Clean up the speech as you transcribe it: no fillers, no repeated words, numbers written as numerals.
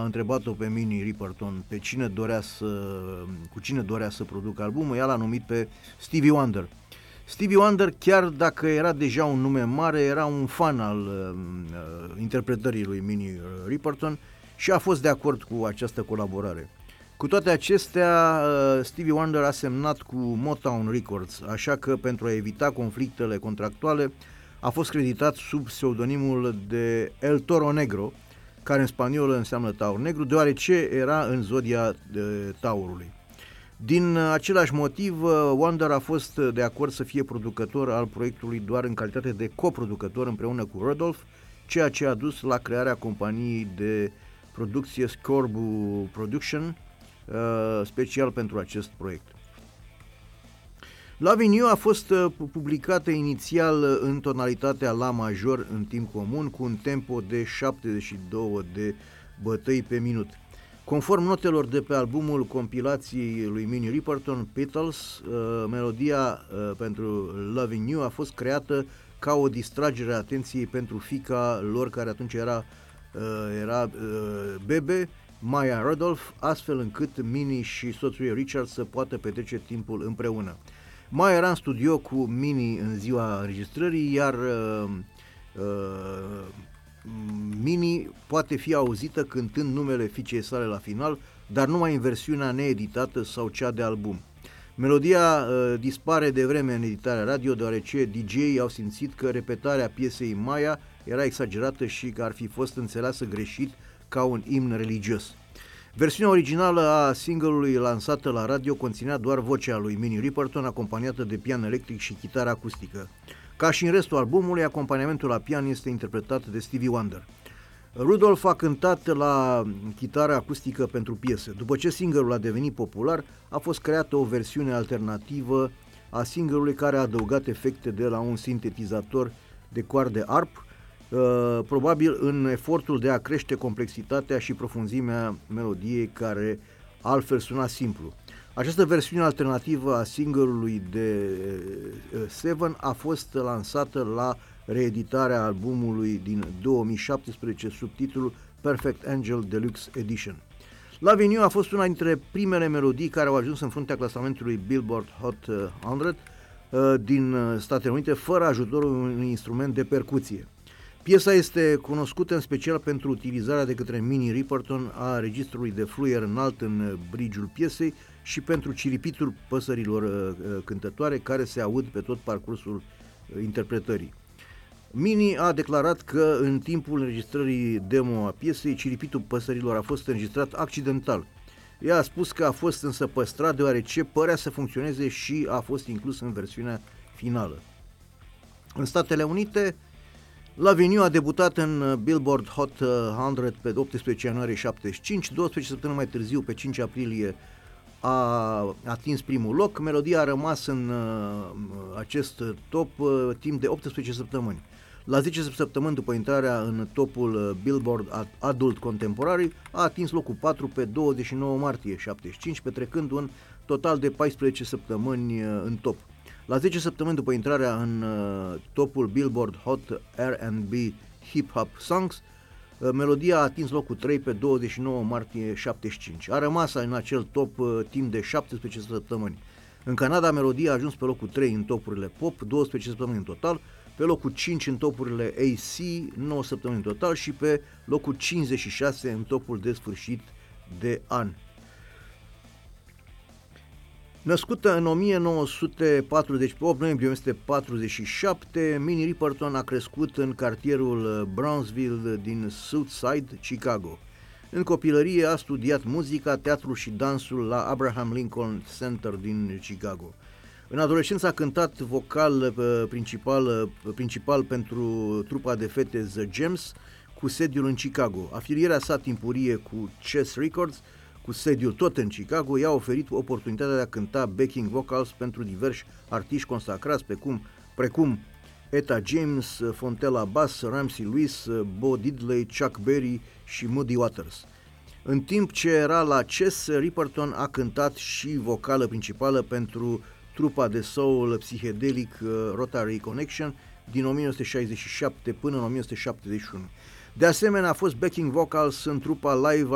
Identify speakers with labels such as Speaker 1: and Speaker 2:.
Speaker 1: întrebat-o pe Minnie Riperton cu cine dorea să producă albumul, ea l-a numit pe Stevie Wonder. Stevie Wonder, chiar dacă era deja un nume mare, era un fan al interpretării lui Minnie Riperton și a fost de acord cu această colaborare. Cu toate acestea, Stevie Wonder a semnat cu Motown Records, așa că pentru a evita conflictele contractuale a fost creditat sub pseudonimul de El Toro Negro, care în spaniolă înseamnă taur negru, deoarece era în zodia taurului. Din același motiv, Wonder a fost de acord să fie producător al proiectului doar în calitate de coproducător împreună cu Rudolph, ceea ce a dus la crearea companiei de producție Scorbu Production, special pentru acest proiect. Lovin' You a fost publicată inițial în tonalitatea La major în timp comun, cu un tempo de 72 de bătăi pe minut. Conform notelor de pe albumul compilației lui Minnie Riperton, Petals, melodia pentru Lovin' You a fost creată ca o distragere a atenției pentru fiica lor, care atunci era bebe, Maya Rudolph, astfel încât Minnie și soțul ei Richard să poată petrece timpul împreună. Maya era în studio cu Minnie în ziua înregistrării, iar Minnie poate fi auzită cântând numele fiicei sale la final, dar numai în versiunea needitată sau cea de album. Melodia dispare de vreme în editarea radio, deoarece DJ-ii au simțit că repetarea piesei Maya era exagerată și că ar fi fost înțeleasă greșit ca un imn religios. Versiunea originală a single-ului lansată la radio conținea doar vocea lui Minnie Riperton, acompaniată de pian electric și chitară acustică. Ca și în restul albumului, acompaniamentul la pian este interpretat de Stevie Wonder. Rudolph a cântat la chitară acustică pentru piesă. După ce single-ul a devenit popular, a fost creată o versiune alternativă a single-ului care a adăugat efecte de la un sintetizator de coarde arp, probabil în efortul de a crește complexitatea și profunzimea melodiei, care altfel suna simplu. Această versiune alternativă a single-ului de Seven a fost lansată la reeditarea albumului din 2017 sub titlul Perfect Angel Deluxe Edition. Lovin' You a fost una dintre primele melodii care au ajuns în fruntea clasamentului Billboard Hot 100 din Statele Unite fără ajutorul unui instrument de percuție. Piesa este cunoscută în special pentru utilizarea de către Minnie Riperton a registrului de fluier înalt în bridge-ul piesei și pentru ciripitul păsărilor cântătoare care se aud pe tot parcursul interpretării. Minnie a declarat că în timpul înregistrării demo a piesei, ciripitul păsărilor a fost înregistrat accidental. Ea a spus că a fost însă păstrat deoarece părea să funcționeze și a fost inclus în versiunea finală. În Statele Unite, Lovin' You a debutat în Billboard Hot 100 pe 18 ianuarie 75, 12 săptămâni mai târziu, pe 5 aprilie, a atins primul loc. Melodia a rămas în acest top timp de 18 săptămâni. La 10 săptămâni după intrarea în topul Billboard Adult Contemporary, a atins locul 4 pe 29 martie 75, petrecând un total de 14 săptămâni în top. La 10 săptămâni după intrarea în topul Billboard Hot R&B Hip Hop Songs, melodia a atins locul 3 pe 29 martie 75. A rămas în acel top timp de 17 săptămâni. În Canada, melodia a ajuns pe locul 3 în topurile pop, 12 săptămâni în total, pe locul 5 în topurile AC, 9 săptămâni în total și pe locul 56 în topul de sfârșit de an. Născută în 1940, pe 8 noiembrie 1947, Minnie Riperton a crescut în cartierul Brownsville din Southside, Chicago. În copilărie a studiat muzica, teatrul și dansul la Abraham Lincoln Center din Chicago. În adolescență a cântat vocal principal pentru trupa de fete The Gems, cu sediul în Chicago. Afilierea sa timpurie cu Chess Records, cu sediul tot în Chicago, i-a oferit oportunitatea de a cânta backing vocals pentru diversi artiști consacrați precum Etta James, Fontella Bass, Ramsey Lewis, Bo Diddley, Chuck Berry și Muddy Waters. În timp ce era la Chess, Riperton a cântat și vocală principală pentru trupa de soul psihedelic Rotary Connection din 1967 până în 1971. De asemenea, a fost backing vocals în trupa live